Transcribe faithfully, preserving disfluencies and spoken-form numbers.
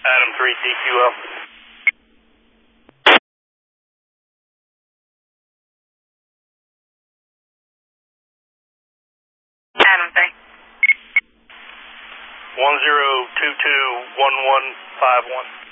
Adam three D Q L. Adam three. one zero two two one one five one.